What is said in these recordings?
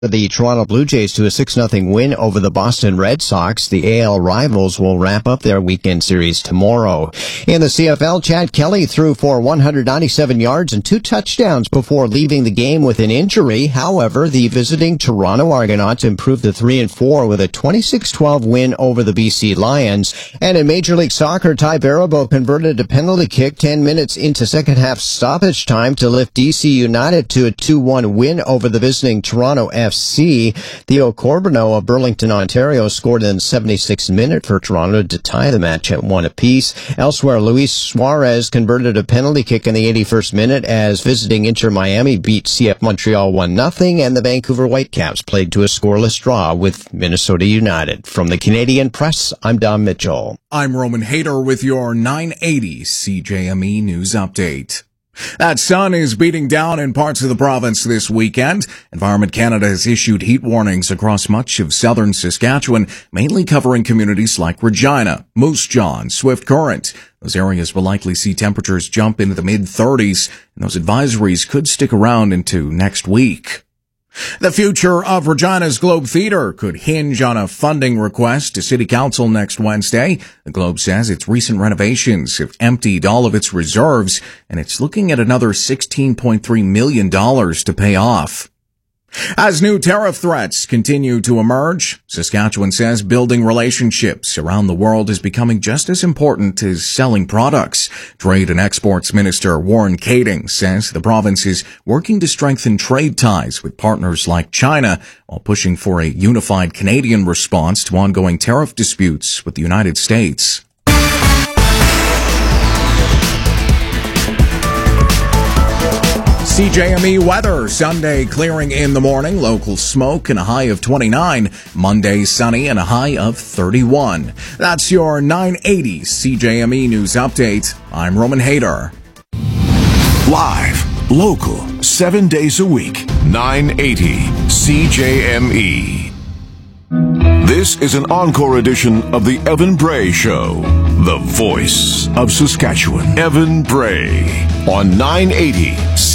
The Toronto Blue Jays to a 6-0 win over the Boston Red Sox. The AL rivals will wrap up their weekend series tomorrow. In the CFL, Chad Kelly threw for 197 yards and 2 touchdowns before leaving the game with an injury. However, the visiting Toronto Argonauts improved to 3-4 with a 26-12 win over the BC Lions. And in Major League Soccer, Ty Barabo converted a penalty kick 10 minutes into second half stoppage time to lift DC United to a 2-1 win over the visiting Toronto FC. Theo Corbono of Burlington, Ontario scored in the 76th minute for Toronto to tie the match at 1 apiece. Elsewhere, Luis Suarez converted a penalty kick in the 81st minute as visiting Inter Miami beat CF Montreal 1-0, and the Vancouver Whitecaps played to a scoreless draw with Minnesota United. From the Canadian Press, I'm Don Mitchell. I'm Roman Hayter with your 980 CJME News Update. That sun is beating down in parts of the province this weekend. Environment Canada has issued heat warnings across much of southern Saskatchewan, mainly covering communities like Regina, Moose Jaw, and Swift Current. Those areas will likely see temperatures jump into the mid-30s, and those advisories could stick around into next week. The future of Regina's Globe Theatre could hinge on a funding request to City Council next Wednesday. The Globe says its recent renovations have emptied all of its reserves, and it's looking at another $16.3 million to pay off. As new tariff threats continue to emerge, Saskatchewan says building relationships around the world is becoming just as important as selling products. Trade and Exports Minister Warren Kading says the province is working to strengthen trade ties with partners like China while pushing for a unified Canadian response to ongoing tariff disputes with the United States. CJME weather. Sunday clearing in the morning, local smoke and a high of 29. Monday sunny and a high of 31. That's your 980 CJME News Update. I'm Roman Hayter. Live, local, 7 days a week, 980 CJME. This is an encore edition of the Evan Bray Show, the voice of Saskatchewan. Evan Bray on 980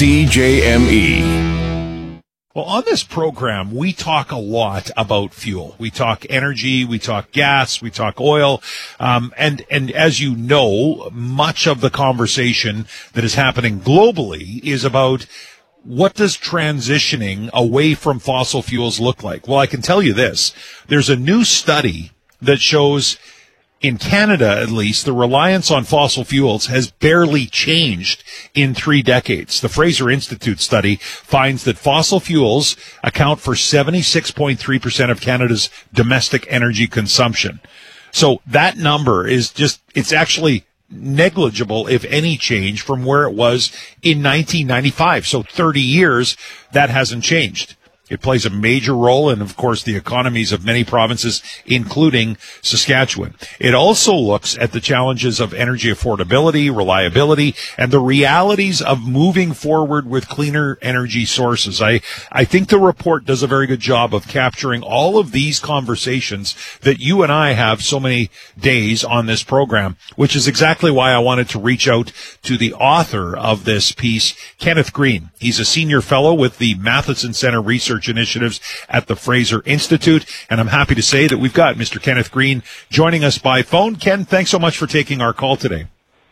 CJME. Well, on this program, we talk a lot about fuel. We talk energy, we talk gas, we talk oil, and as you know, much of the conversation that is happening globally is about what does transitioning away from fossil fuels look like? Well, I can tell you this. There's a new study that shows, in Canada at least, the reliance on fossil fuels has barely changed in 3 decades. The Fraser Institute study finds that fossil fuels account for 76.3% of Canada's domestic energy consumption. So that number is it's actually negligible, if any, change from where it was in 1995. So 30 years, that hasn't changed. It plays a major role in, of course, the economies of many provinces, including Saskatchewan. It also looks at the challenges of energy affordability, reliability, and the realities of moving forward with cleaner energy sources. I think the report does a very good job of capturing all of these conversations that you and I have so many days on this program, which is exactly why I wanted to reach out to the author of this piece, Kenneth Green. He's a senior fellow with the Matheson Center Research Initiatives at the Fraser Institute, and I'm happy to say that we've got Mr. Kenneth Green joining us by phone. Ken, thanks so much for taking our call today.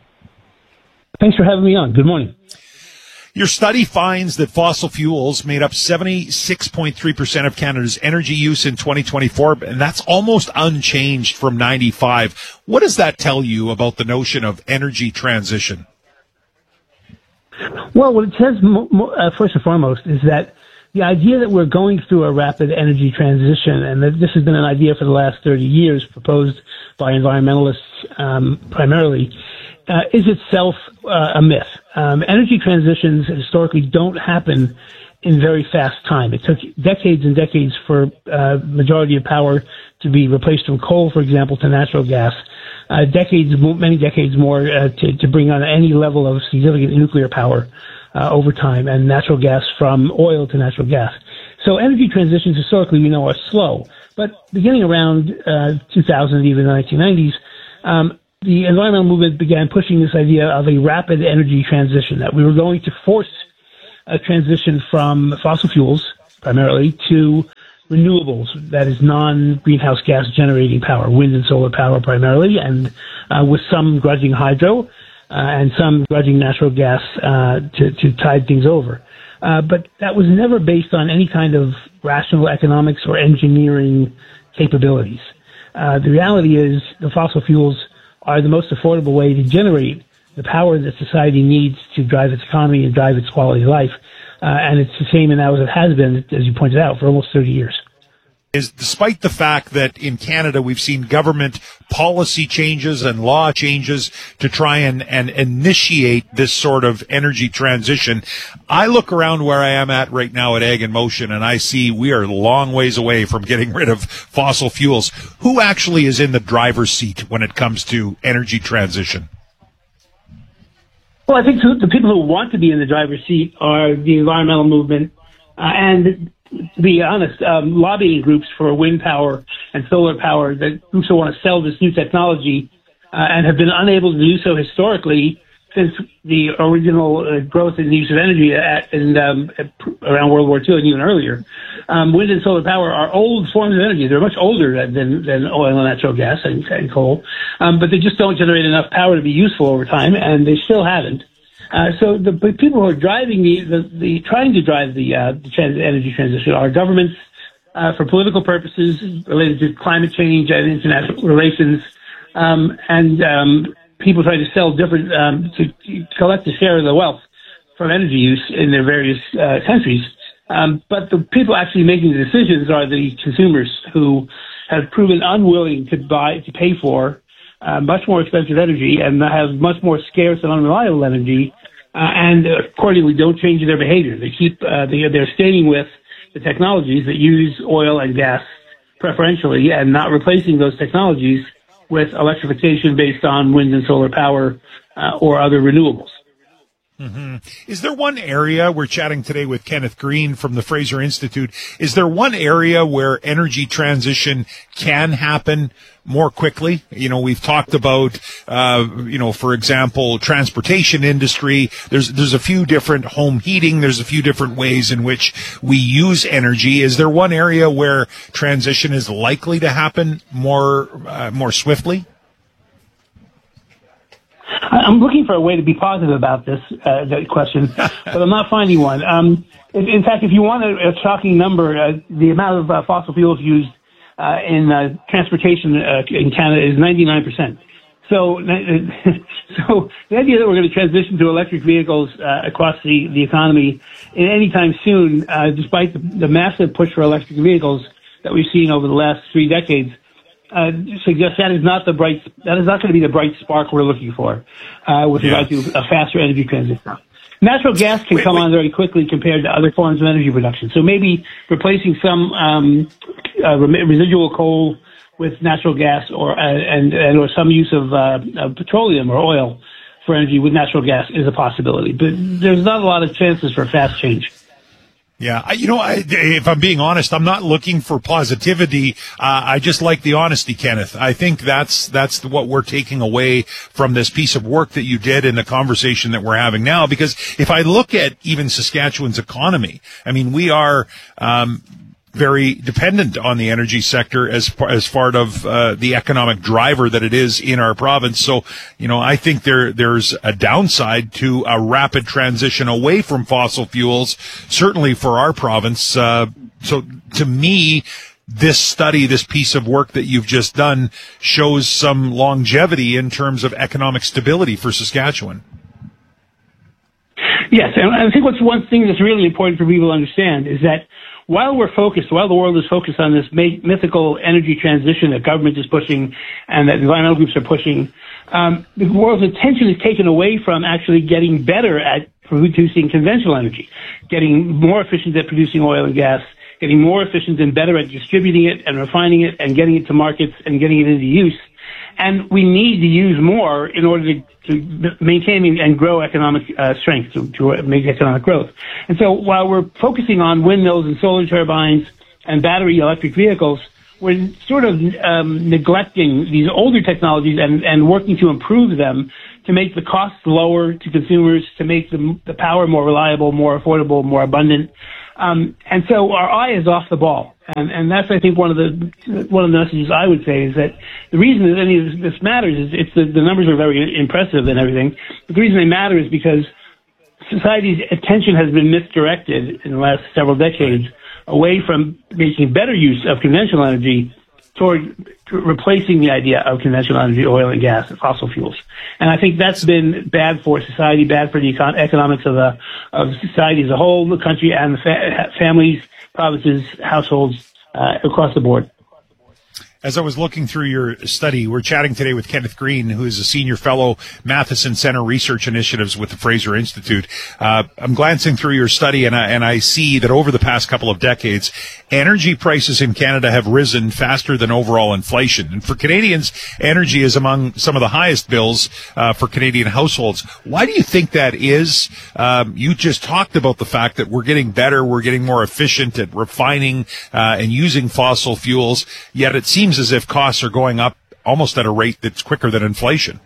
Thanks for having me on. Good morning. Your study finds that fossil fuels made up 76.3% of Canada's energy use in 2024, and that's almost unchanged from 95. What does that tell you about the notion of energy transition? Well, what it says, first and foremost, is that the idea that we're going through a rapid energy transition, and that this has been an idea for the last 30 years proposed by environmentalists primarily, is itself a myth. Energy transitions historically don't happen in very fast time. It took decades and decades for majority of power to be replaced from coal, for example, to natural gas. Many decades more to bring on any level of significant nuclear power over time, and natural gas from oil to natural gas. So energy transitions historically we know are slow, but beginning around 2000, even the 1990s, the environmental movement began pushing this idea of a rapid energy transition, that we were going to force a transition from fossil fuels, primarily, to renewables, that is non-greenhouse gas generating power, wind and solar power primarily, and with some grudging hydro and some grudging natural gas to tide things over. But that was never based on any kind of rational economics or engineering capabilities. The reality is the fossil fuels are the most affordable way to generate the power that society needs to drive its economy and drive its quality of life. And it's the same now as it has been, as you pointed out, for almost 30 years. Is despite the fact that in Canada we've seen government policy changes and law changes to try and initiate this sort of energy transition, I look around where I am at right now at Ag in Motion and I see we are a long ways away from getting rid of fossil fuels. Who actually is in the driver's seat when it comes to energy transition? Well, I think the people who want to be in the driver's seat are the environmental movement and, to be honest, lobbying groups for wind power and solar power, that groups who want to sell this new technology and have been unable to do so historically since the original growth in the use of energy around World War II and even earlier. Wind and solar power are old forms of energy. They're much older than oil and natural gas and coal, but they just don't generate enough power to be useful over time, and they still haven't. So the people who are driving trying to drive the energy transition are governments for political purposes related to climate change and international relations, and people trying to sell different to collect a share of the wealth from energy use in their various countries. But the people actually making the decisions are the consumers, who have proven unwilling to pay for much more expensive energy and have much more scarce and unreliable energy, and accordingly don't change their behavior. They keep they're staying with the technologies that use oil and gas preferentially, and not replacing those technologies with electrification based on wind and solar power or other renewables. Mm-hmm. Is there one area, we're chatting today with Kenneth Green from the Fraser Institute, is there one area where energy transition can happen more quickly? You know, we've talked about, for example, transportation industry. There's a few different home heating. There's a few different ways in which we use energy. Is there one area where transition is likely to happen more swiftly? I'm looking for a way to be positive about this question, but I'm not finding one. In fact, if you want a shocking number, the amount of fossil fuels used in transportation in Canada is 99%. So the idea that we're going to transition to electric vehicles across the economy in any time soon, despite the massive push for electric vehicles that we've seen over the last 3 decades, suggests that is not going to be the bright spark we're looking for with regard to a faster energy transition. Natural gas can come on very quickly compared to other forms of energy production. So maybe replacing some residual coal with natural gas or some use of petroleum or oil for energy with natural gas is a possibility. But there's not a lot of chances for fast change. Yeah, if I'm being honest, I'm not looking for positivity. I just like the honesty, Kenneth. I think that's what we're taking away from this piece of work that you did in the conversation that we're having now. Because if I look at even Saskatchewan's economy, I mean, we are very dependent on the energy sector as part of the economic driver that it is in our province. So, I think there's a downside to a rapid transition away from fossil fuels, certainly for our province. So to me, this piece of work that you've just done shows some longevity in terms of economic stability for Saskatchewan. Yes, and I think what's one thing that's really important for people to understand is that while the world is focused on this mythical energy transition that government is pushing and that environmental groups are pushing, the world's attention is taken away from actually getting better at producing conventional energy, getting more efficient at producing oil and gas, getting more efficient and better at distributing it and refining it and getting it to markets and getting it into use. And we need to use more in order to maintain and grow economic strength, to make economic growth. And so while we're focusing on windmills and solar turbines and battery electric vehicles, we're sort of neglecting these older technologies and working to improve them to make the costs lower to consumers, to make the power more reliable, more affordable, more abundant. And so our eye is off the ball. And that's, I think, one of the messages I would say is that the reason that any of this matters is the numbers are very impressive and everything. But the reason they matter is because society's attention has been misdirected in the last several decades away from making better use of conventional energy toward replacing the idea of conventional energy, oil and gas, and fossil fuels. And I think that's been bad for society, bad for the economics of society as a whole, the country, and the families, provinces, households across the board. As I was looking through your study, we're chatting today with Kenneth Green, who is a senior fellow, Matheson Center Research Initiatives with the Fraser Institute. I'm glancing through your study, and I see that over the past couple of decades, energy prices in Canada have risen faster than overall inflation. And for Canadians, energy is among some of the highest bills for Canadian households. Why do you think that is? You just talked about the fact that we're getting better, we're getting more efficient at refining and using fossil fuels, yet it seems as if costs are going up almost at a rate that's quicker than inflation.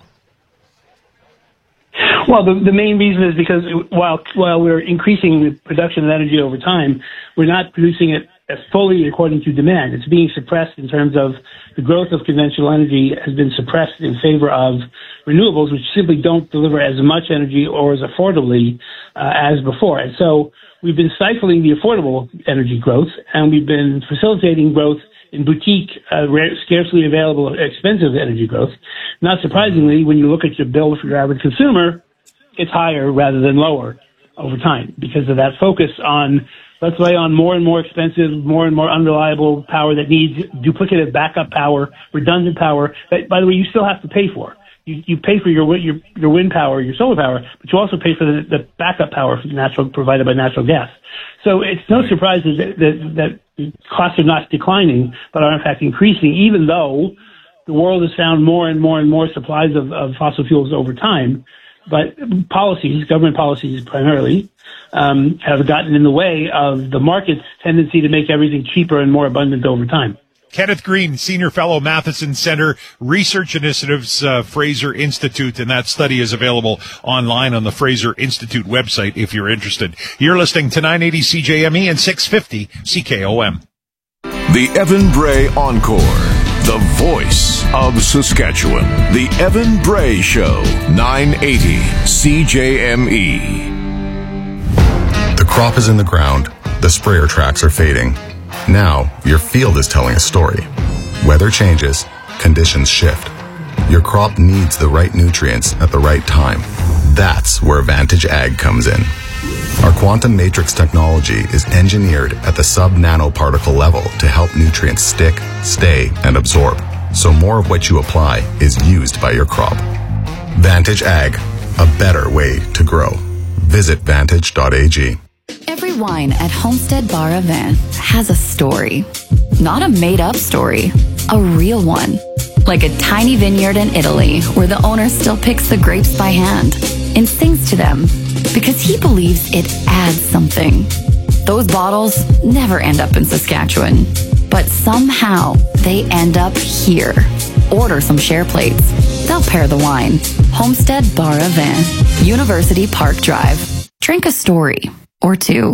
Well, the main reason is because while we're increasing the production of energy over time, we're not producing it as fully according to demand. It's being suppressed in terms of the growth of conventional energy has been suppressed in favor of renewables, which simply don't deliver as much energy or as affordably as before. And so we've been stifling the affordable energy growth, and we've been facilitating growth in boutique, scarcely available, expensive energy growth. Not surprisingly, when you look at your bill for your average consumer, it's higher rather than lower over time because of that focus on let's lay on more and more expensive, more and more unreliable power that needs duplicative backup power, redundant power that, by the way, you still have to pay for. You pay for your wind power, your solar power, but you also pay for the backup power provided by natural gas. So it's no surprise that costs are not declining, but are in fact increasing, even though the world has found more and more and more supplies of fossil fuels over time. But government policies primarily, have gotten in the way of the market's tendency to make everything cheaper and more abundant over time. Kenneth Green, Senior Fellow, Matheson Center Research Initiatives, Fraser Institute, and that study is available online on the Fraser Institute website if you're interested. You're listening to 980 CJME and 650 CKOM. The Evan Bray Encore, the voice of Saskatchewan. The Evan Bray Show, 980 CJME. The crop is in the ground. The sprayer tracks are fading. Now, your field is telling a story. Weather changes, conditions shift. Your crop needs the right nutrients at the right time. That's where Vantage Ag comes in. Our quantum matrix technology is engineered at the sub-nanoparticle level to help nutrients stick, stay, and absorb, so more of what you apply is used by your crop. Vantage Ag, a better way to grow. Visit vantage.ag. Every wine at Homestead Bar Aven has a story. Not a made-up story, a real one. Like a tiny vineyard in Italy where the owner still picks the grapes by hand and sings to them because he believes it adds something. Those bottles never end up in Saskatchewan, but somehow they end up here. Order some share plates. They'll pair the wine. Homestead Bar Aven, University Park Drive. Drink a story or two.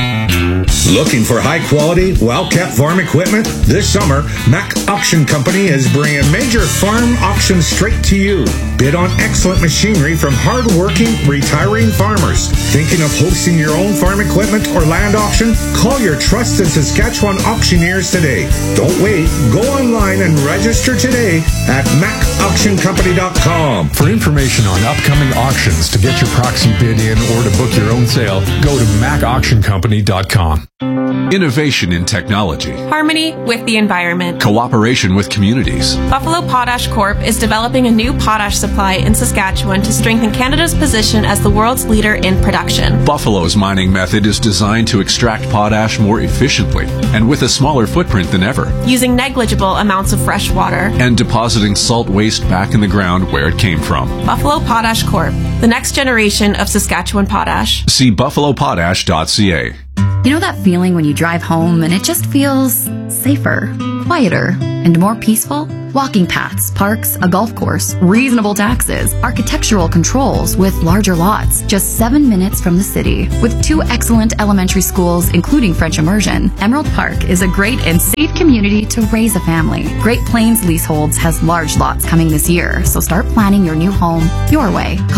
Looking for high-quality, well-kept farm equipment? This summer, Mac Auction Company is bringing major farm auctions straight to you. Bid on excellent machinery from hard-working, retiring farmers. Thinking of hosting your own farm equipment or land auction? Call your trusted Saskatchewan auctioneers today. Don't wait. Go online and register today at macauctioncompany.com. For information on upcoming auctions, to get your proxy bid in, or to book your own sale, go to macauctioncompany.com. Innovation in technology. Harmony with the environment. Cooperation with communities. Buffalo Potash Corp. is developing a new potash supply in Saskatchewan to strengthen Canada's position as the world's leader in production. Buffalo's mining method is designed to extract potash more efficiently and with a smaller footprint than ever. Using negligible amounts of fresh water. And depositing salt waste back in the ground where it came from. Buffalo Potash Corp. The next generation of Saskatchewan potash. See buffalopotash.ca. You know that feeling when you drive home and it just feels safer, quieter, and more peaceful? Walking paths, parks, a golf course, reasonable taxes, architectural controls with larger lots, just 7 minutes from the city. With 2 excellent elementary schools, including French immersion, Emerald Park is a great and safe community to raise a family. Great Plains Leaseholds has large lots coming this year, so start planning your new home your way. Call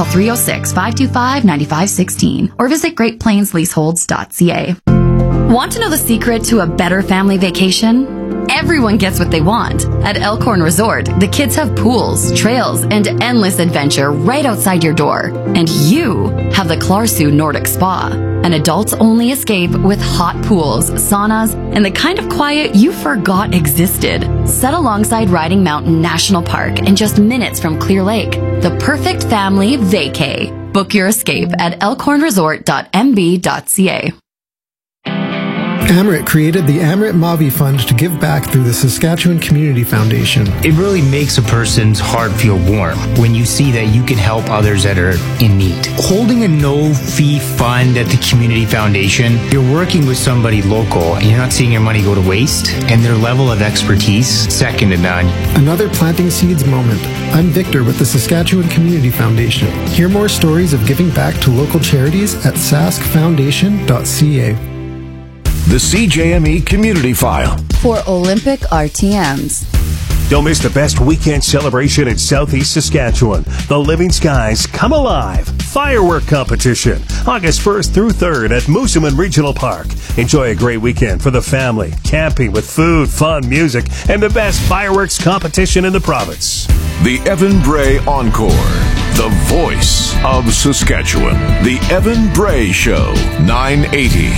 306-525-9516 or visit greatplainsleaseholds.ca. Want to know the secret to a better family vacation? Everyone gets what they want. At Elkhorn Resort, the kids have pools, trails, and endless adventure right outside your door. And you have the Clarsu Nordic Spa, an adults-only escape with hot pools, saunas, and the kind of quiet you forgot existed. Set alongside Riding Mountain National Park and just minutes from Clear Lake. The perfect family vacay. Book your escape at elkhornresort.mb.ca. Amrit created the Amrit Mavi Fund to give back through the Saskatchewan Community Foundation. It really makes a person's heart feel warm when you see that you can help others that are in need. Holding a no-fee fund at the Community Foundation, you're working with somebody local and you're not seeing your money go to waste, and their level of expertise, second to none. Another Planting Seeds moment. I'm Victor with the Saskatchewan Community Foundation. Hear more stories of giving back to local charities at saskfoundation.ca. The CJME Community File. For Olympic RTMs. Don't miss the best weekend celebration in Southeast Saskatchewan. The Living Skies Come Alive Firework Competition. August 1st through 3rd at Moosomin Regional Park. Enjoy a great weekend for the family. Camping with food, fun, music, and the best fireworks competition in the province. The Evan Bray Encore. The voice of Saskatchewan. The Evan Bray Show. 980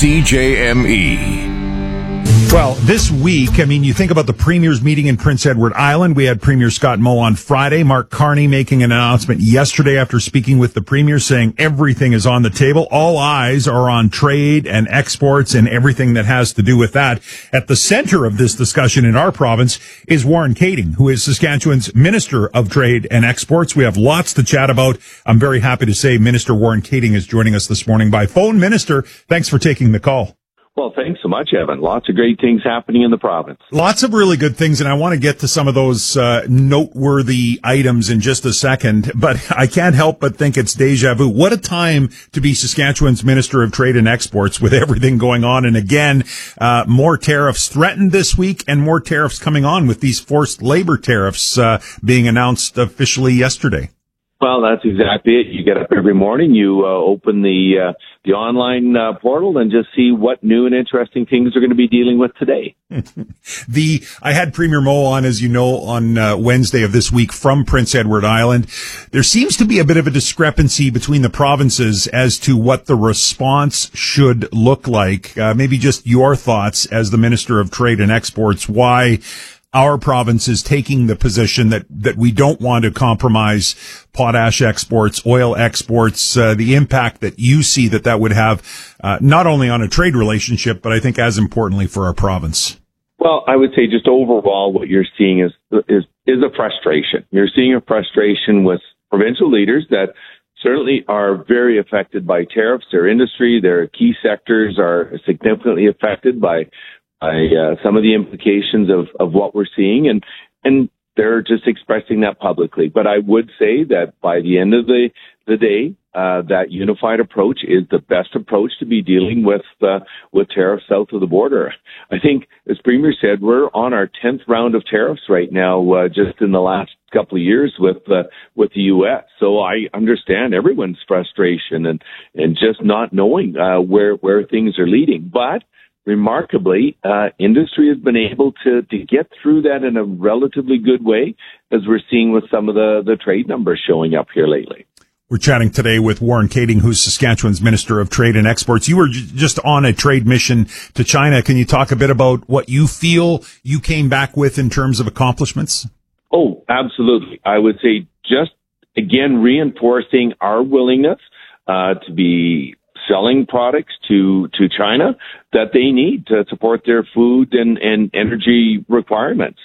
CJME. Well, this week, I mean, you think about the Premier's meeting in Prince Edward Island. We had Premier Scott Moe on Friday. Mark Carney making an announcement yesterday after speaking with the Premier saying everything is on the table. All eyes are on trade and exports and everything that has to do with that. At the center of this discussion in our province is Warren Kating, who is Saskatchewan's Minister of Trade and Exports. We have lots to chat about. I'm very happy to say Minister Warren Kating is joining us this morning by phone. Minister, thanks for taking the call. Well, thanks so much, Evan. Lots of great things happening in the province. Lots of really good things, and I want to get to some of those noteworthy items in just a second, but I can't help but think it's deja vu. What a time to be Saskatchewan's Minister of Trade and Exports with everything going on. And again, more tariffs threatened this week and more tariffs coming on with these forced labor tariffs being announced officially yesterday. Well, that's exactly it. You get up every morning, you open the online portal and just see what new and interesting things they're going to be dealing with today. I had Premier Moe on, as you know, on Wednesday of this week from Prince Edward Island. There seems to be a bit of a discrepancy between the provinces as to what the response should look like. Maybe just your thoughts as the Minister of Trade and Exports, why our province is taking the position that we don't want to compromise potash exports, oil exports, the impact that you see that would have, not only on a trade relationship, but I think as importantly for our province. Well, I would say just overall what you're seeing is a frustration. You're seeing a frustration with provincial leaders that certainly are very affected by tariffs. Their industry, their key sectors are significantly affected by some of the implications of what we're seeing, and they're just expressing that publicly. But I would say that by the end of the day, that unified approach is the best approach to be dealing with tariffs south of the border. I think, as Premier said, we're on our 10th round of tariffs right now, just in the last couple of years with the U.S. So I understand everyone's frustration and just not knowing where things are leading. But remarkably, industry has been able to get through that in a relatively good way, as we're seeing with some of the trade numbers showing up here lately. We're chatting today with Warren Kating, who's Saskatchewan's Minister of Trade and Exports. You were just on a trade mission to China. Can you talk a bit about what you feel you came back with in terms of accomplishments? Oh, absolutely. I would say just, again, reinforcing our willingness to be selling products to China that they need to support their food and energy requirements.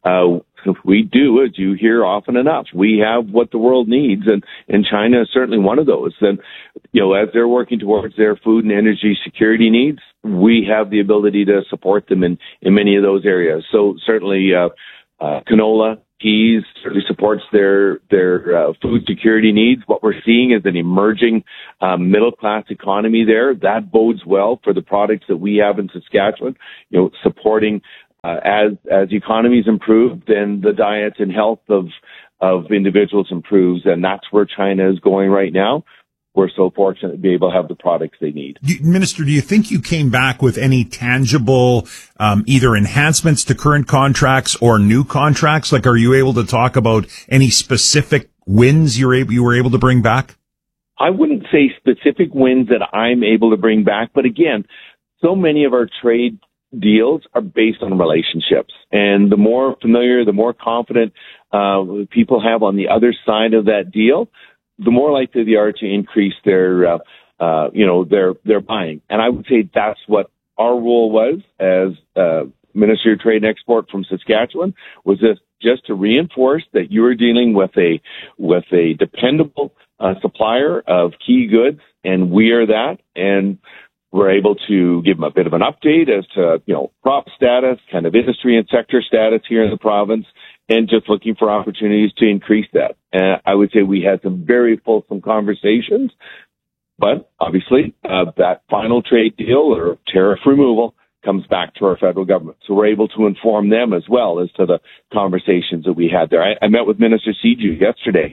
We do, as you hear often enough, we have what the world needs, and China is certainly one of those. And, as they're working towards their food and energy security needs, we have the ability to support them in many of those areas. So certainly, canola, peas, certainly supports their food security needs. What we're seeing is an emerging middle class economy there. That bodes well for the products that we have in Saskatchewan. Supporting as economies improve, then the diet and health of individuals improves, and that's where China is going right now. We're so fortunate to be able to have the products they need. Minister, do you think you came back with any tangible, either enhancements to current contracts or new contracts? Like, are you able to talk about any specific wins you were able to bring back? I wouldn't say specific wins that I'm able to bring back, but again, so many of our trade deals are based on relationships, and the more familiar, the more confident people have on the other side of that deal, the more likely they are to increase their buying. And I would say that's what our role was as Ministry of Trade and Export from Saskatchewan, was just to reinforce that you were dealing with a dependable supplier of key goods, and we are that. And we're able to give them a bit of an update as to, crop status, kind of industry and sector status here in the province, and just looking for opportunities to increase that. And I would say we had some very fulsome conversations, but obviously that final trade deal or tariff removal comes back to our federal government. So we're able to inform them as well as to the conversations that we had there. I met with Minister Siju yesterday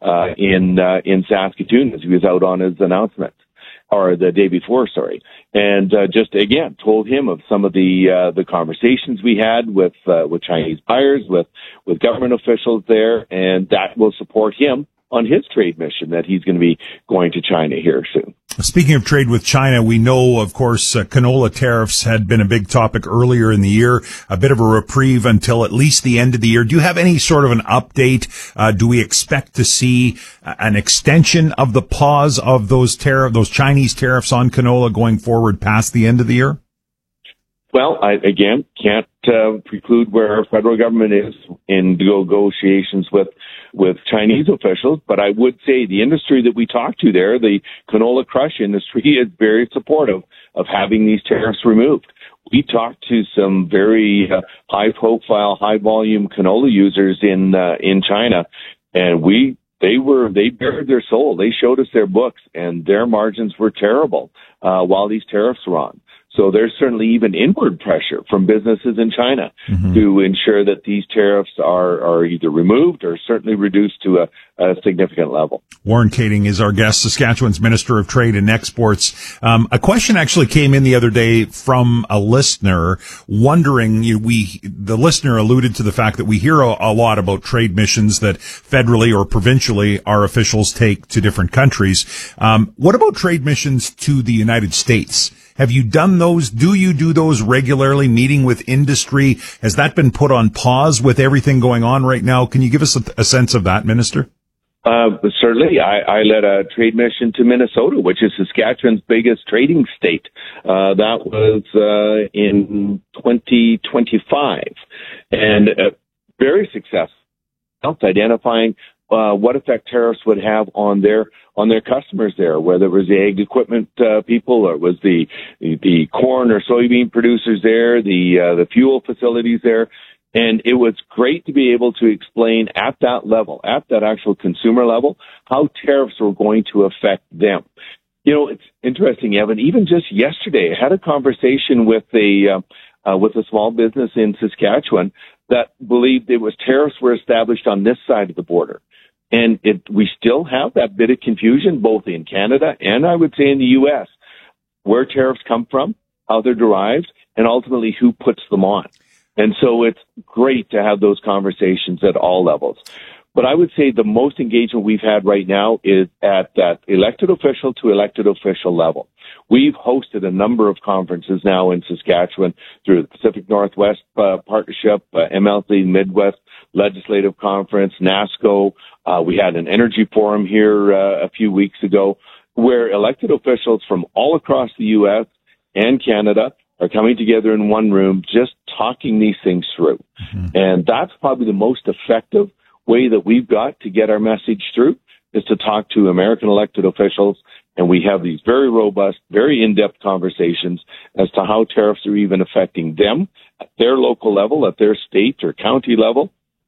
in Saskatoon as he was out on his announcement, or the day before, sorry. And just again told him of some of the conversations we had with Chinese buyers, with government officials there, and that will support him on his trade mission that he's going to be going to China here soon. Speaking of trade with China, we know, of course, canola tariffs had been a big topic earlier in the year, a bit of a reprieve until at least the end of the year. Do you have any sort of an update? Do we expect to see an extension of the pause of those Chinese tariffs on canola going forward past the end of the year? Well, I, again, can't preclude where our federal government is in negotiations with Chinese officials, but I would say the industry that we talk to there, the canola crush industry, is very supportive of having these tariffs removed. We talked to some very high-profile, high-volume canola users in China, and they bared their soul. They showed us their books, and their margins were terrible while these tariffs were on. So there's certainly even inward pressure from businesses in China to ensure that these tariffs are either removed or certainly reduced to a significant level. Warren Kaeding is our guest, Saskatchewan's Minister of Trade and Exports. A question actually came in the other day from a listener wondering, the listener alluded to the fact that we hear a lot about trade missions that federally or provincially our officials take to different countries. What about trade missions to the United States? Have you done those? Do you do those regularly, meeting with industry? Has that been put on pause with everything going on right now? Can you give us a sense of that, Minister? Certainly. I led a trade mission to Minnesota, which is Saskatchewan's biggest trading state. That was in 2025. And very successful, identifying what effect tariffs would have on their customers there, whether it was the ag equipment people or it was the corn or soybean producers there, the fuel facilities there. And it was great to be able to explain at that level, at that actual consumer level, how tariffs were going to affect them. It's interesting, Evan. Even just yesterday, I had a conversation with a small business in Saskatchewan that believed tariffs were established on this side of the border. And we still have that bit of confusion, both in Canada and I would say in the U.S., where tariffs come from, how they're derived, and ultimately who puts them on. And so it's great to have those conversations at all levels. But I would say the most engagement we've had right now is at that elected official to elected official level. We've hosted a number of conferences now in Saskatchewan through the Pacific Northwest Partnership, MLC Midwest Legislative Conference, NASCO. We had an energy forum here a few weeks ago where elected officials from all across the U.S. and Canada are coming together in one room just talking these things through. And that's probably the most effective way that we've got to get our message through, is to talk to American elected officials. And we have these very robust, very in-depth conversations as to how tariffs are even affecting them at their local level, at their state or county level,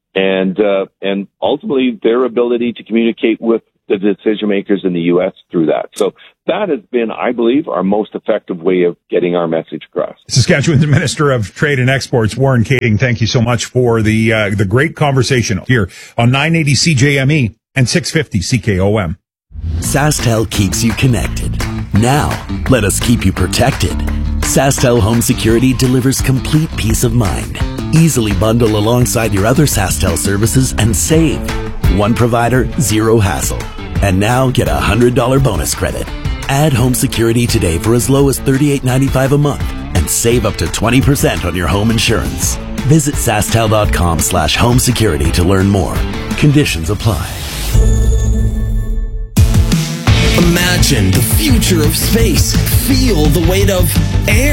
and ultimately their ability to communicate with the decision makers in the U.S. through that. So that has been, I believe, our most effective way of getting our message across. Saskatchewan's Minister of Trade and Exports, Warren Kading, thank you so much for the great conversation here on 980 CJME and 650 CKOM. SaskTel keeps you connected. Now, let us keep you protected. SaskTel Home Security delivers complete peace of mind. Easily bundle alongside your other SaskTel services and save. One provider, zero hassle. And now get a $100 bonus credit. Add home security today for as low as $38.95 a month and save up to 20% on your home insurance. Visit SaskTel.com/home security to learn more. Conditions apply. Imagine the future of space. Feel the weight of air.